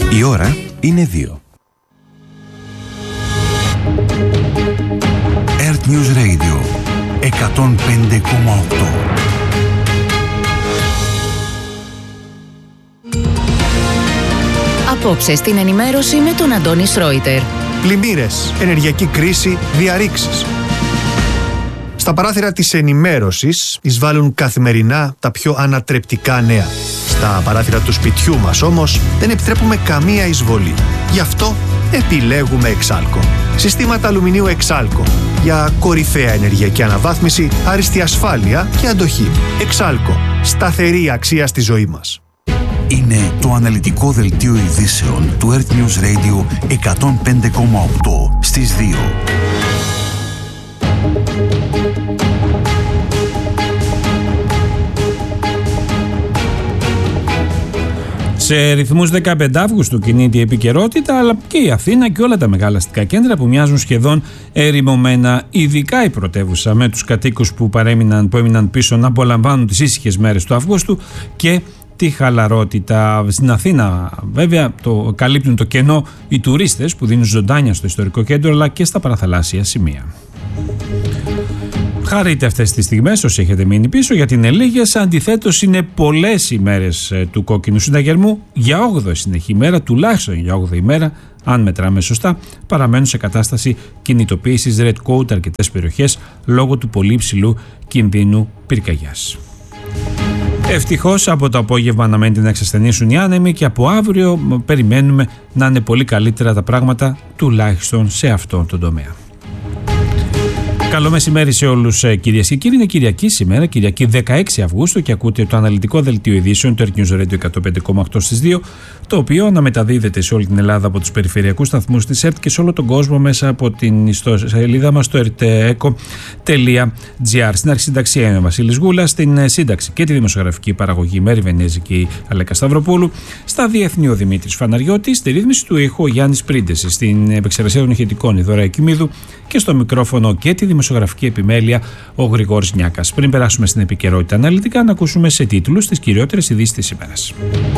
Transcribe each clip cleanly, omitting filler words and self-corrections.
Η ώρα είναι 2. Earth News Radio 105,8. Απόψε στην ενημέρωση με τον Αντώνη Σρόιτερ. Πλημμύρες, ενεργειακή κρίση, διαρρήξεις. Στα παράθυρα της ενημέρωσης εισβάλλουν καθημερινά τα πιο ανατρεπτικά νέα. Στα παράθυρα του σπιτιού μας όμως δεν επιτρέπουμε καμία εισβολή. Γι' αυτό επιλέγουμε Εξάλκο. Συστήματα αλουμινίου Εξάλκο για κορυφαία ενεργειακή αναβάθμιση, άριστη ασφάλεια και αντοχή. Εξάλκο. Σταθερή αξία στη ζωή μας. Είναι το αναλυτικό δελτίο ειδήσεων του Earth News Radio 105,8 στις 2. Σε ρυθμούς 15 Αύγουστου κινείται η επικαιρότητα, αλλά και η Αθήνα και όλα τα μεγάλα αστικά κέντρα που μοιάζουν σχεδόν ερημωμένα, ειδικά η πρωτεύουσα, με τους κατοίκους που έμειναν πίσω να απολαμβάνουν τις ήσυχες μέρες του Αυγούστου και τη χαλαρότητα. Στην Αθήνα βέβαια το καλύπτουν το κενό οι τουρίστες που δίνουν ζωντάνια στο ιστορικό κέντρο, αλλά και στα παραθαλάσσια σημεία. Χαρείτε αυτές τις στιγμές όσοι έχετε μείνει πίσω, γιατί είναι λίγες. Αντιθέτως, είναι πολλές οι μέρες του κόκκινου συναγερμού. Για 8η συνεχή ημέρα, τουλάχιστον για 8η ημέρα, αν μετράμε σωστά, παραμένουν σε κατάσταση κινητοποίησης red code αρκετές περιοχές λόγω του πολύ υψηλού κινδύνου πυρκαγιάς. Ευτυχώς από το απόγευμα αναμένεται να εξασθενήσουν οι άνεμοι και από αύριο περιμένουμε να είναι πολύ καλύτερα τα πράγματα, τουλάχιστον σε αυτόν τον τομέα. Καλό μεσημέρι σε όλους, κυρίες και κύριοι. Είναι Κυριακή σήμερα, Κυριακή 16 Αυγούστου, και ακούτε το αναλυτικό δελτίο ειδήσεων του Earth News Radio 105,8 στις 2, το οποίο αναμεταδίδεται σε όλη την Ελλάδα από τους περιφερειακούς σταθμούς της ΕΡΤ και σε όλο τον κόσμο μέσα από την ιστοσελίδα μας στο erteco.gr. Στην αρχισυνταξία είναι ο Βασίλης Γούλας, στην σύνταξη και τη δημοσιογραφική παραγωγή Μέρη Βενέζη και η Αλέκα Σταυροπούλου, στα διεθνή ο Δημήτρης Φαναριώτης, στη ρύθμιση του ήχου ο Γιάννης Πρίντεση, στην επεξεργασία των ηχητικών η Δώρα Εκημίδου και στο μικρόφωνο και τη δημοσιογραφική επιμέλεια ο Γρηγόρης Νιάκας. Πριν περάσουμε στην επικαιρότητα αναλυτικά, να ακούσουμε σε τίτλους τις κυριότερες ειδήσεις της ημέρας.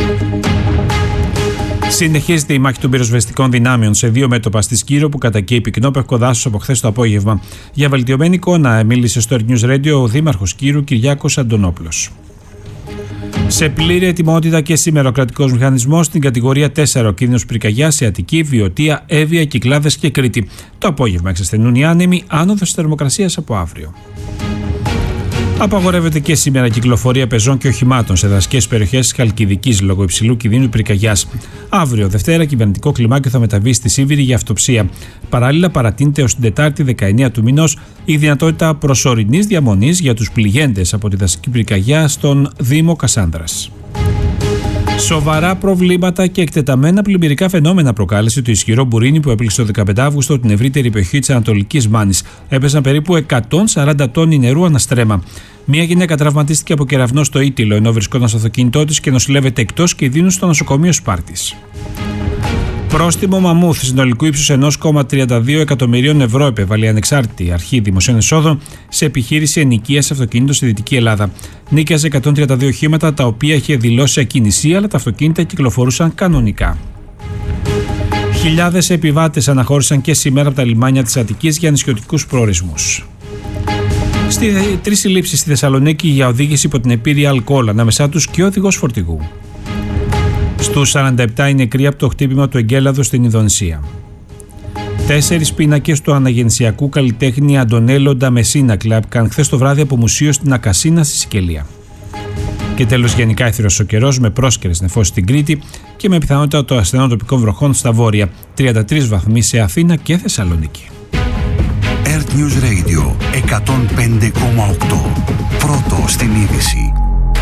Συνεχίζεται η μάχη των πυροσβεστικών δυνάμεων σε δύο μέτωπα στη Σκύρο, που κατακαίει πυκνόπευκο δάσος από χθες το απόγευμα. Για βελτιωμένη εικόνα μίλησε στο Earth News Radio ο δήμαρχος Σκύρου Κυριάκος Αντωνόπουλος. Σε πλήρη ετοιμότητα και σήμερα ο κρατικός μηχανισμός στην κατηγορία 4, ο κίνδυνος πυρκαγιάς σε Αττική, Βιωτία, Εύβοια, Κυκλάδες και Κρήτη. Το απόγευμα εξασθενούν οι άνεμοι, άνοδος θερμοκρασίας από αύριο. Απαγορεύεται και σήμερα κυκλοφορία πεζών και οχημάτων σε δασικές περιοχές της Χαλκιδικής λόγω υψηλού κινδύνου πυρκαγιάς. Αύριο, Δευτέρα, κυβερνητικό κλιμάκιο θα μεταβεί στη Σίβηρη για αυτοψία. Παράλληλα, παρατείνεται ως την Τετάρτη 19 του μηνός η δυνατότητα προσωρινής διαμονής για τους πληγέντες από τη δασική πυρκαγιά στον Δήμο Κασάνδρας. Σοβαρά προβλήματα και εκτεταμένα πλημμυρικά φαινόμενα προκάλεσε το ισχυρό μπουρίνι που έπληξε το 15 Αύγουστο την ευρύτερη περιοχή της Ανατολικής Μάνης. Έπεσαν περίπου 140 τόνοι νερού αναστρέμα. Μία γυναίκα τραυματίστηκε από κεραυνό στο Ήτυλο ενώ βρισκόταν στο αυτοκίνητό της και νοσηλεύεται εκτός κινδύνου στο νοσοκομείο Σπάρτης. Πρόστιμο μαμούθ συνολικού ύψους 1,32 εκατομμυρίων ευρώ επέβαλε η ανεξάρτητη αρχή δημοσίων εσόδων σε επιχείρηση ενοικίας αυτοκίνητων στη Δυτική Ελλάδα. Νίκιαζε 132 οχήματα τα οποία είχε δηλώσει ακινησία, αλλά τα αυτοκίνητα κυκλοφορούσαν κανονικά. Χιλιάδες επιβάτες αναχώρησαν και σήμερα από τα λιμάνια της Αττικής για νησιωτικούς προορισμούς. 3 συλλήψεις στη Θεσσαλονίκη για οδήγηση υπό την επίρρεια αλκοόλ, ανάμεσά τους και οδηγός φορτηγού. Στους 47 οι νεκροί από το χτύπημα του εγκέλαδου στην Ινδονησία. 4 πίνακες του αναγεννησιακού καλλιτέχνη Αντωνέλο Νταμεσίνα κλάπηκαν χθες το βράδυ από μουσείο στην Ακασίνα στη Σικελία. Και τέλος, γενικά έθριος ο καιρός με πρόσκαιρες νεφώσεις στην Κρήτη και με πιθανότητα των ασθενών τοπικών βροχών στα βόρεια. 33 βαθμοί σε Αθήνα και Θεσσαλονίκη. Earth News Radio 105,8. Πρώτο στην είδηση.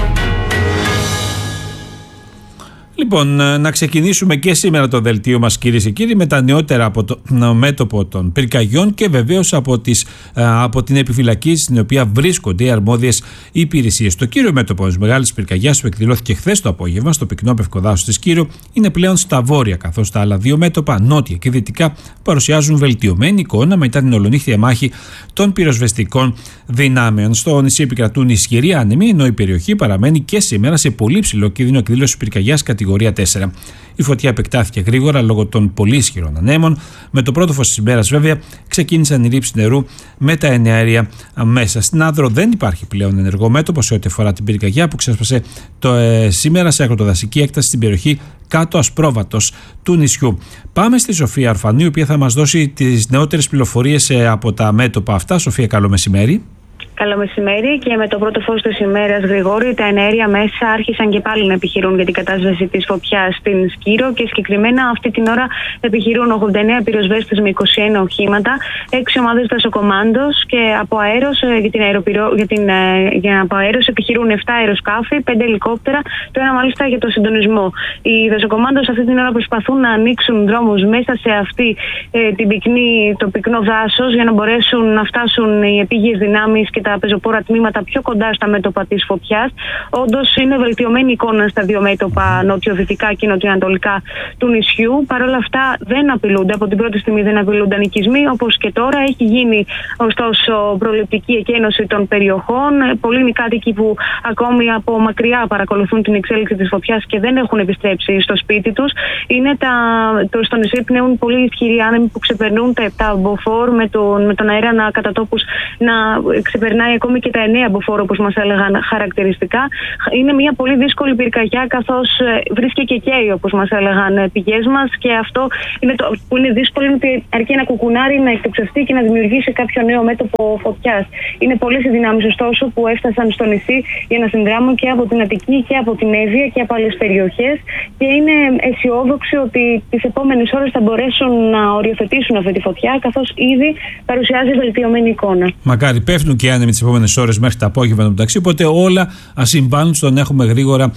Λοιπόν, να ξεκινήσουμε και σήμερα το δελτίο μας, κυρίες και κύριοι, με τα νεότερα από το μέτωπο των πυρκαγιών και βεβαίως από την επιφυλακή στην οποία βρίσκονται οι αρμόδιες υπηρεσίες. Το κύριο μέτωπο της μεγάλης πυρκαγιάς που εκδηλώθηκε χθες το απόγευμα στο πυκνόπευκο δάσος της Σκύρο είναι πλέον στα βόρεια, καθώς τα άλλα δύο μέτωπα, νότια και δυτικά, παρουσιάζουν βελτιωμένη εικόνα μετά την ολονύχτια μάχη των πυροσβεστικών δυνάμεων. Στο νησί επικρατούν ισχυροί άνεμοι, ενώ η περιοχή παραμένει και σήμερα σε πολύ ψηλό κίνδυνο εκδήλωση πυρκαγιάς κατηγορίας κατηγορία 4. Η φωτιά επεκτάθηκε γρήγορα λόγω των πολύ ισχυρών ανέμων. Με το πρώτο φως της ημέρας, βέβαια, ξεκίνησαν οι ρήψεις νερού με τα εναέρια μέσα. Στην Άδρο δεν υπάρχει πλέον ενεργό μέτωπο σε ό,τι αφορά την πυρκαγιά που ξέσπασε σήμερα σε αγροτοδασική έκταση στην περιοχή Κάτω Ασπρόβατος του νησιού. Πάμε στη Σοφία Αρφανίου, η οποία θα μας δώσει τις νεότερες πληροφορίες από τα μέτωπα αυτά. Σοφία, καλό μεσημέρι. Καλό μεσημέρι, και με το πρώτο φως της ημέρας, Γρηγόρη, τα εναέρια μέσα άρχισαν και πάλι να επιχειρούν για την κατάσβεση της φωτιάς στην Σκύρο, και συγκεκριμένα αυτή την ώρα επιχειρούν 89 πυροσβέστες με 21 οχήματα, 6 ομάδες δασοκομάντος, και από αέρος από αέρος επιχειρούν 7 αεροσκάφη, 5 ελικόπτερα, το ένα μάλιστα για το συντονισμό. Οι δασοκομάντος αυτή την ώρα προσπαθούν να ανοίξουν δρόμους μέσα σε αυτή το πυκνό δάσος για να μπορέσουν να φτάσουν οι επίγειες δυνάμεις και τα πεζοπόρα τμήματα πιο κοντά στα μέτωπα της φωτιάς. Όντως είναι βελτιωμένη εικόνα στα δύο μέτωπα, νοτιοδυτικά και νοτιοανατολικά του νησιού. Παρ' όλα αυτά δεν απειλούνται, από την πρώτη στιγμή δεν απειλούνταν οικισμοί, όπως και τώρα. Έχει γίνει ωστόσο προληπτική εκένωση των περιοχών. Πολλοί κάτοικοι που ακόμη από μακριά παρακολουθούν την εξέλιξη της φωτιάς και δεν έχουν επιστρέψει στο σπίτι τους. Στο νησί πνέουν πολύ ισχυροί άνεμοι που ξεπερνούν τα 7 μποφόρ, με τον αέρα κατά τόπους να ξεπερνάει ακόμη και τα 9 μποφόρ, όπως μας έλεγαν χαρακτηριστικά. Είναι μια πολύ δύσκολη πυρκαγιά, καθώς βρίσκει και καίει, όπως μας έλεγαν πηγές μας, και αυτό είναι που είναι δύσκολο, είναι ότι αρκεί ένα κουκουνάρι να εκτοξευτεί και να δημιουργήσει κάποιο νέο μέτωπο φωτιάς. Είναι πολλές οι δυνάμεις ωστόσο που έφτασαν στο νησί για να συνδράμουν και από την Αττική και από την Εύβοια και από άλλες περιοχές, και είναι αισιόδοξοι ότι τις επόμενες ώρες θα μπορέσουν να οριοθετήσουν αυτή τη φωτιά, καθώς ήδη παρουσιάζει βελτιωμένη εικόνα. Μακάρι, πέφτουν και άνεμοι τις επόμενες ώρες μέχρι τα απόγευμα μεταξύ, οπότε όλα συμβάνουν στο να έχουμε γρήγορα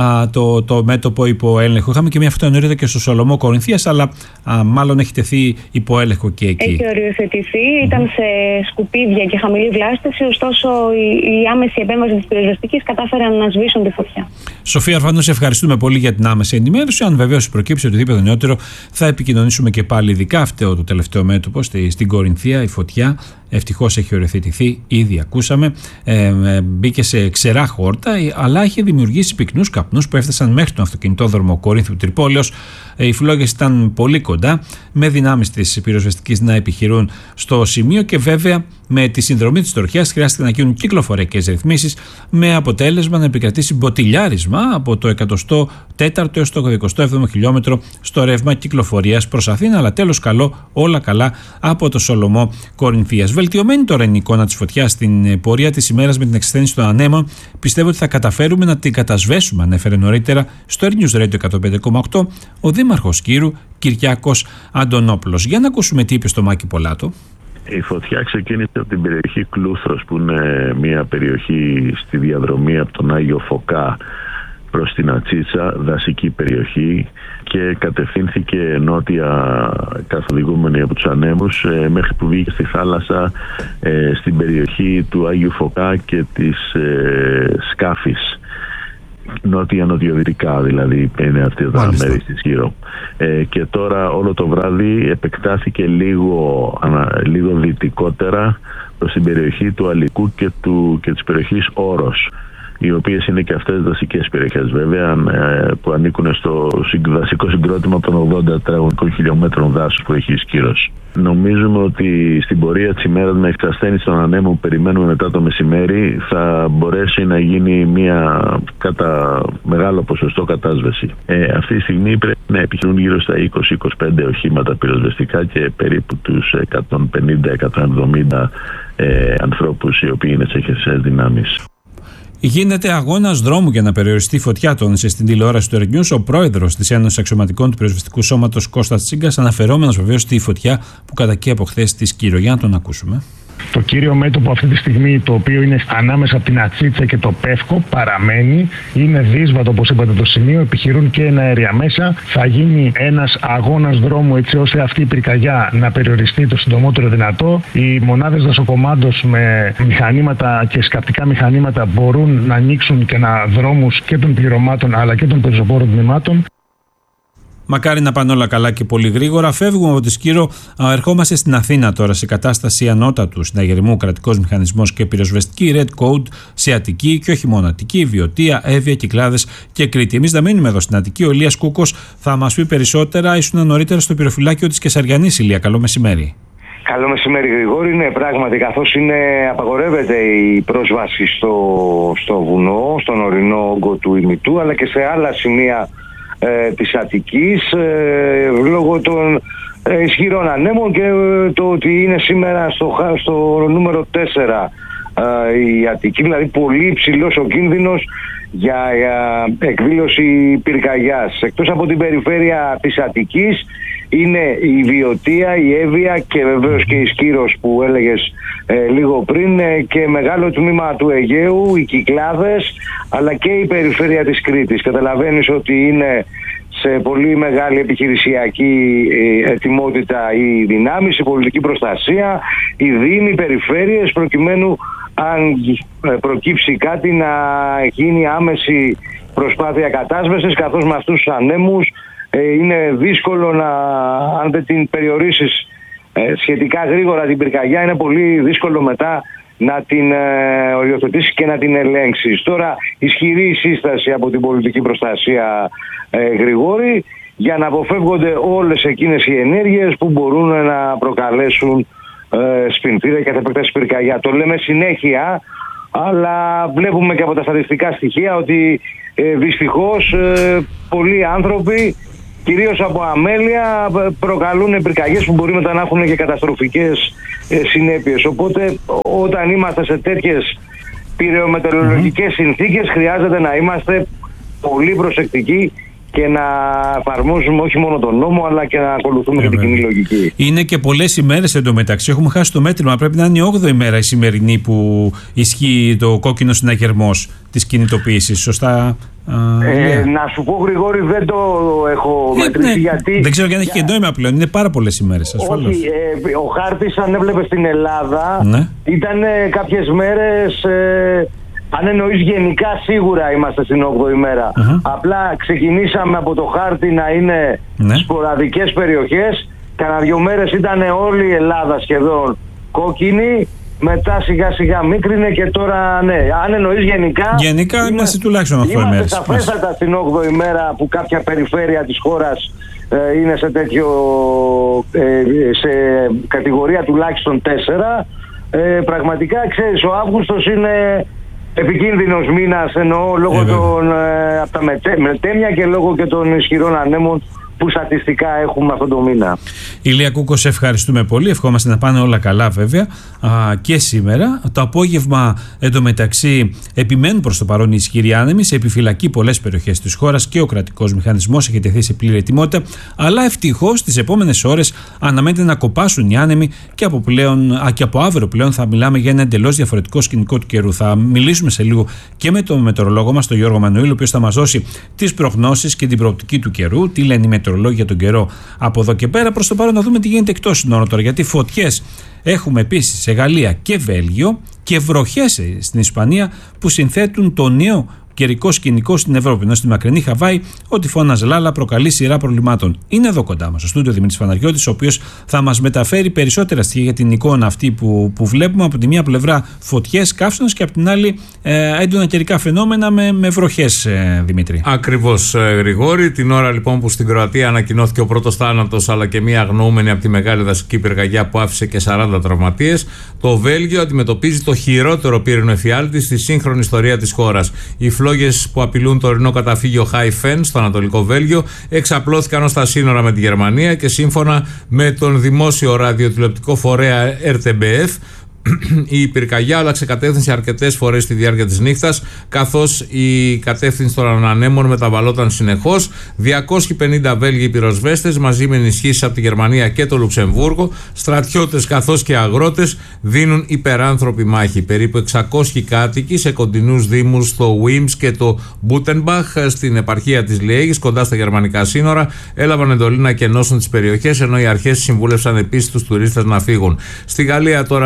το μέτωπο υπό έλεγχο. Είχαμε και μια φωτονορίδα και στο Σολομό Κορινθίας, αλλά μάλλον έχει τεθεί υπό έλεγχο και εκεί. Έχει οριοθετηθεί, ήταν σε σκουπίδια και χαμηλή βλάστηση, ωστόσο η άμεση επέμβαση της πυροσβεστικής κατάφεραν να σβήσουν τη φωτιά. Σοφία Αρφανού, σε ευχαριστούμε πολύ για την άμεση ενημέρωση. Αν βεβαίως προκύψει οτιδήποτε νεότερο, θα επικοινωνήσουμε και πάλι, ειδικά αυτό το τελευταίο μέτωπο στην Κορινθία, η φωτιά. Ευτυχώς έχει οριοθετηθεί, ήδη ακούσαμε. Μπήκε σε ξερά χόρτα, αλλά είχε δημιουργήσει πυκνούς καπνούς που έφτασαν μέχρι τον αυτοκινητόδρομο Κορίνθου Τρυπόλεως. Οι φλόγες ήταν πολύ κοντά, με δυνάμεις της πυροσβεστικής να επιχειρούν στο σημείο, και βέβαια με τη συνδρομή της τροχιάς χρειάστηκε να γίνουν κυκλοφοριακές ρυθμίσεις, με αποτέλεσμα να επικρατήσει μποτιλιάρισμα από το 104ο έως το 27ο χιλιόμετρο στο ρεύμα κυκλοφορίας προς Αθήνα, αλλά τέλος όλα καλά από το Σολομό Κορινθίας. Βελτιωμένη τώρα είναι η εικόνα της φωτιάς στην πορεία της ημέρας με την εξασθένηση των ανέμων. Πιστεύω ότι θα καταφέρουμε να την κατασβέσουμε, ανέφερε νωρίτερα στο News Radio 105,8 ο Δήμαρχος Κύρου, Κυριάκος Αντωνόπουλος. Για να ακούσουμε τι είπε στο Μάκη Πολάτο. Η φωτιά ξεκίνησε από την περιοχή Κλούθρος, που είναι μια περιοχή στη διαδρομή από τον Άγιο Φωκά προς την Ατσίτσα, δασική περιοχή, και κατευθύνθηκε νότια καθοδηγούμενη από τους ανέμους μέχρι που βγήκε στη θάλασσα στην περιοχή του Άγιου Φωκά και της Σκάφης. Νότια-νοτιοδυτικά δηλαδή είναι αυτή τα μέρη στη Σκύρο. Και τώρα όλο το βράδυ επεκτάθηκε λίγο δυτικότερα προς την περιοχή του Αλικού και της περιοχής Όρος, οι οποίες είναι και αυτές δασικές περιοχές βέβαια, που ανήκουν στο δασικό συγκρότημα των 80 τετραγωνικών χιλιόμετρων δάσους που έχει η Σκύρος. Νομίζουμε ότι στην πορεία της ημέρας, με εξασθένηση των ανέμων που περιμένουμε μετά το μεσημέρι, θα μπορέσει να γίνει μια κατά μεγάλο ποσοστό κατάσβεση. Αυτή τη στιγμή πρέπει να επιχειρούν γύρω στα 20-25 οχήματα πυροσβεστικά και περίπου τους 150-170 ανθρώπους οι οποίοι είναι σε χερσαίες δυνάμεις. Γίνεται αγώνας δρόμου για να περιοριστεί η φωτιά, τόνισε στην τηλεόραση του News ο πρόεδρος της Ένωσης Αξιωματικών του Πυροσβεστικού Σώματος Κώστας Τσίγκας, αναφερόμενος βεβαίως στη φωτιά που κατακαίει από χθες στη Σκύρο. Για να τον ακούσουμε. Το κύριο μέτωπο αυτή τη στιγμή, το οποίο είναι ανάμεσα από την Ατσίτσα και το Πεύκο, παραμένει. Είναι δύσβατο, όπως είπατε, το σημείο. Επιχειρούν και εναέρια μέσα. Θα γίνει ένας αγώνας δρόμου έτσι ώστε αυτή η πυρκαγιά να περιοριστεί το συντομότερο δυνατό. Οι μονάδες δασοκομάντος με μηχανήματα και σκαπτικά μηχανήματα μπορούν να ανοίξουν και δρόμους και των πληρωμάτων αλλά και των πεζοπόρων τμήματων. Μακάρι να πάνε όλα καλά και πολύ γρήγορα. Φεύγουμε από τη Σκύρο, ερχόμαστε στην Αθήνα τώρα σε κατάσταση ανώτατου συναγερμού, κρατικός μηχανισμός και πυροσβεστική, Red Code σε Αττική και όχι μόνο Αττική, Βιωτία, Εύβοια, Κυκλάδες και Κρήτη. Εμείς θα μείνουμε εδώ στην Αττική. Ο Ηλίας Κούκος θα μας πει περισσότερα. Ήσουν νωρίτερα στο πυροφυλάκιο της Κεσαριανής, Ηλία. Καλό μεσημέρι. Καλό μεσημέρι, Γρηγόρη. Ναι, πράγματι, καθώς απαγορεύεται η πρόσβαση στο βουνό, στον ορεινό όγκο του Ημιτού, αλλά και σε άλλα σημεία της Αττικής, λόγω των ισχυρών ανέμων και το ότι είναι σήμερα στο νούμερο 4 η Αττική, δηλαδή πολύ υψηλός ο κίνδυνος για εκδήλωση πυρκαγιάς. Εκτός από την περιφέρεια της Αττικής είναι η Βιωτία, η Εύβοια και βεβαίως και η Σκύρος που έλεγες λίγο πριν, και μεγάλο τμήμα του Αιγαίου, οι Κυκλάδες, αλλά και η περιφέρεια της Κρήτης. Καταλαβαίνεις ότι είναι σε πολύ μεγάλη επιχειρησιακή ετοιμότητα οι δυνάμεις, η πολιτική προστασία, οι δήμοι, οι περιφέρειες, προκειμένου αν προκύψει κάτι να γίνει άμεση προσπάθεια κατάσβεσης, καθώς με αυτούς τους ανέμους είναι δύσκολο αν δεν την περιορίσεις σχετικά γρήγορα την πυρκαγιά, είναι πολύ δύσκολο μετά να την οριοθετήσεις και να την ελέγξεις. Τώρα ισχυρή σύσταση από την πολιτική προστασία, Γρηγόρη, για να αποφεύγονται όλες εκείνες οι ενέργειες που μπορούν να προκαλέσουν σπινθήρα και κατ' επέκταση πυρκαγιά. Το λέμε συνέχεια, αλλά βλέπουμε και από τα στατιστικά στοιχεία ότι δυστυχώς πολλοί άνθρωποι, κυρίως από αμέλεια, προκαλούν πυρκαγιές που μπορεί μετά να έχουν και καταστροφικές συνέπειες. Οπότε όταν είμαστε σε τέτοιες πυρεομετεωρολογικές συνθήκες, χρειάζεται να είμαστε πολύ προσεκτικοί και να εφαρμόζουμε όχι μόνο τον νόμο, αλλά και να ακολουθούμε και την κοινή λογική. Είναι και πολλές ημέρες εντωμεταξύ. Έχουμε χάσει το μέτρημα. Πρέπει να είναι η 8η ημέρα η σημερινή που ισχύει το κόκκινο συναγερμός της κινητοποίησης. Σωστά? Να σου πω, Γρηγόρη, δεν το έχω μετρήσει, γιατί... Δεν ξέρω αν έχει και νόημα πλέον. Είναι πάρα πολλές ημέρες, ασφαλώς. Όχι, ο χάρτης, αν έβλεπε στην Ελλάδα, ήταν κάποιες μέρες... Αν εννοείς γενικά, σίγουρα είμαστε στην 8η μέρα. Απλά ξεκινήσαμε από το χάρτη να είναι σποραδικές περιοχές. Κάνα 2 μέρες ήταν όλη η Ελλάδα σχεδόν κόκκινη. Μετά σιγά σιγά μίκρινε και τώρα Αν εννοείς γενικά είμαστε τουλάχιστον 8 ημέρες. Είμαστε σαφέστατα στην 8η μέρα που κάποια περιφέρεια της χώρας είναι σε κατηγορία τουλάχιστον 4. Πραγματικά, ξέρεις, ο Αύγουστος είναι επικίνδυνος μήνας, εννοώ λόγω από τα μετέμια και λόγω και των ισχυρών ανέμων που στατιστικά έχουμε αυτό το μήνα. Ηλία Κούκο, σε ευχαριστούμε πολύ. Ευχόμαστε να πάνε όλα καλά, βέβαια, και σήμερα. Το απόγευμα, εντωμεταξύ, επιμένουν προς το παρόν οι ισχυροί άνεμοι. Σε επιφυλακή πολλές περιοχές της χώρας και ο κρατικός μηχανισμός έχει τεθεί σε πλήρη ετοιμότητα. Αλλά ευτυχώς τις επόμενες ώρες αναμένεται να κοπάσουν οι άνεμοι και από αύριο πλέον θα μιλάμε για ένα εντελώς διαφορετικό σκηνικό του καιρού. Θα μιλήσουμε σε λίγο και με τον μετεωρολόγο μας, τον Γιώργο Μανουήλ, ο οποίος θα μας δώσει τις προγνώσεις και την προοπτική του καιρού. Τι λένε οι μετεωρολόγοι για τον καιρό από εδώ και πέρα. Προς το παρόν, να δούμε τι γίνεται εκτός συνόρων τώρα. Γιατί φωτιές έχουμε επίσης σε Γαλλία και Βέλγιο και βροχές στην Ισπανία που συνθέτουν το νέο καιρικό σκηνικό στην Ευρώπη. Ενώ στη μακρινή Χαβάη ο τυφώνας Λάλα προκαλεί σειρά προβλημάτων. Είναι εδώ κοντά μας, στο στούντιο Δημήτρης Φαναριώτης, ο οποίος θα μας μεταφέρει περισσότερα στοιχεία για την εικόνα αυτή που βλέπουμε. Από τη μία πλευρά φωτιές, καύσωνες και από την άλλη έντονα καιρικά φαινόμενα με βροχές, Δημήτρη. Ακριβώς, Γρηγόρη. Την ώρα λοιπόν που στην Κροατία ανακοινώθηκε ο πρώτος θάνατος, αλλά και μία αγνοούμενη από τη μεγάλη δασική πυρκαγιά που άφησε και 40 τραυματίες, το Βέλγιο αντιμετωπίζει το χειρότερο πύρινο εφιάλτη στη σύγχρονη ιστορία της χώρας. Οι φλόγες που απειλούν το ορεινό καταφύγιο Χάιφεν στο Ανατολικό Βέλγιο εξαπλώθηκαν ως τα σύνορα με τη Γερμανία και σύμφωνα με τον δημόσιο ραδιοτηλεοπτικό φορέα RTBF, η πυρκαγιά άλλαξε κατεύθυνση αρκετές φορές στη διάρκεια της νύχτας, καθώς η κατεύθυνση των ανέμων μεταβαλλόταν συνεχώς. 250 Βέλγοι πυροσβέστες μαζί με ενισχύσεις από τη Γερμανία και το Λουξεμβούργο, στρατιώτες καθώς και αγρότες δίνουν υπεράνθρωπη μάχη. Περίπου 600 κάτοικοι σε κοντινούς δήμους στο Βίμς και το Μπούτενμπαχ στην επαρχία της Λιέγης, κοντά στα γερμανικά σύνορα, έλαβαν εντολή να κενώσουν τις περιοχές, ενώ οι αρχές συμβούλευσαν επίσης τους τουρίστες να φύγουν. Στη Γαλλία τώρα πυρκαγιά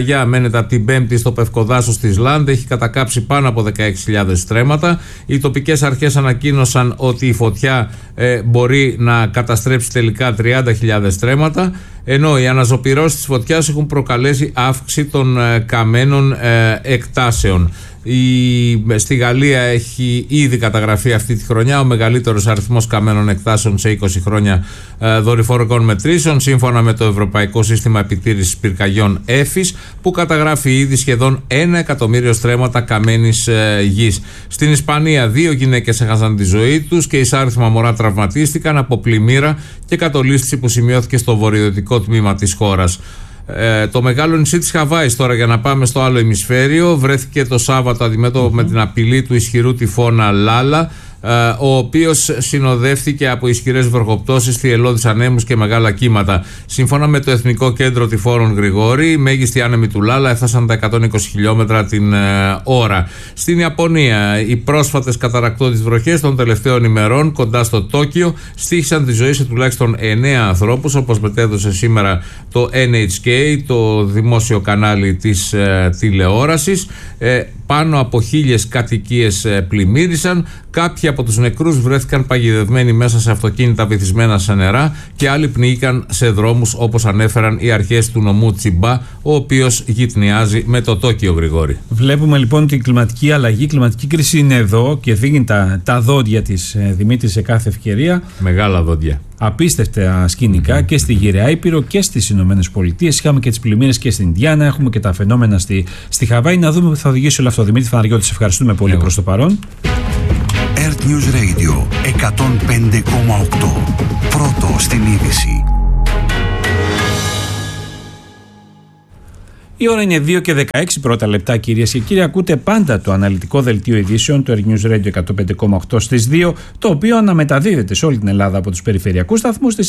πυρκαγιά μένεται από την Πέμπτη στο Πευκοδάσος της Λάντ, έχει κατακάψει πάνω από 16.000 στρέμματα. Οι τοπικές αρχές ανακοίνωσαν ότι η φωτιά μπορεί να καταστρέψει τελικά 30.000 στρέμματα, ενώ οι αναζωπυρώσεις της φωτιάς έχουν προκαλέσει αύξηση των καμένων εκτάσεων. Στη Γαλλία έχει ήδη καταγραφεί αυτή τη χρονιά ο μεγαλύτερος αριθμός καμένων εκτάσεων σε 20 χρόνια δορυφορικών μετρήσεων, σύμφωνα με το Ευρωπαϊκό Σύστημα Επιτήρησης Πυρκαγιών EFIS, που καταγράφει ήδη σχεδόν 1 εκατομμύριο στρέμματα καμένης γης. Στην Ισπανία 2 γυναίκες έχασαν τη ζωή τους και εισάριθμα μωρά τραυματίστηκαν από πλημμύρα και κατολίσθηση που σημειώθηκε στο βορειοδυτικό τμήμα της χώρας. Το μεγάλο νησί της Χαβάης, τώρα για να πάμε στο άλλο ημισφαίριο, βρέθηκε το Σάββατο αντιμέτωπο με την απειλή του ισχυρού τυφώνα Λάλα, ο οποίος συνοδεύτηκε από ισχυρές βροχοπτώσεις, θυελλώδεις ανέμους και μεγάλα κύματα. Σύμφωνα με το Εθνικό Κέντρο Τυφώνων Γρηγόρη, οι μέγιστοι άνεμοι του Λάλα έφτασαν τα 120 χιλιόμετρα την ώρα. Στην Ιαπωνία, οι πρόσφατες καταρρακτώδεις βροχές των τελευταίων ημερών κοντά στο Τόκιο στοίχησαν τη ζωή σε τουλάχιστον 9 ανθρώπους, όπως μετέδωσε σήμερα το NHK, το δημόσιο κανάλι της τηλεόρασης. Πάνω από 1.000 κατοικίες πλημμύρισαν. Κάποιοι από τους νεκρούς βρέθηκαν παγιδευμένοι μέσα σε αυτοκίνητα βυθισμένα σε νερά και άλλοι πνίγηκαν σε δρόμους, όπως ανέφεραν οι αρχές του νομού Τσιμπά, ο οποίος γειτνιάζει με το Τόκιο, Γρηγόρη. Βλέπουμε λοιπόν την κλιματική αλλαγή, η κλιματική κρίση είναι εδώ και δίνει τα δόντια της, Δημήτρη, σε κάθε ευκαιρία. Μεγάλα δόντια. Απίστευτα σκηνικά και στη Γυραιά Ήπειρο και στις Ηνωμένες Πολιτείες. Είχαμε και τις πλημμύρες και στην Ινδιάνα, έχουμε και τα φαινόμενα στη Χαβάη. Να δούμε που θα οδηγήσει όλο αυτό. Δημήτρη Φαναριώτη, σε ευχαριστούμε πολύ προς το παρόν. Earth News Radio 105,8. Πρώτο στην είδηση. Η ώρα είναι 2 και 16 πρώτα λεπτά, κυρίες και κύριοι. Ακούτε πάντα το αναλυτικό δελτίο ειδήσεων του Earth News Radio 105,8 στις 2, το οποίο αναμεταδίδεται σε όλη την Ελλάδα από τους περιφερειακούς σταθμούς της